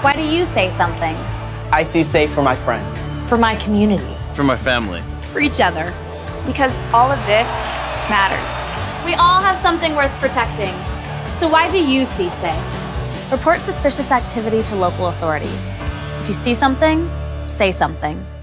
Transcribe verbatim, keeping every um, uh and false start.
Why do you say something? I see safe for my friends. For my community. For my family. For each other. Because all of this matters. We all have something worth protecting. So why do you see safe? Report suspicious activity to local authorities. If you see something, say something.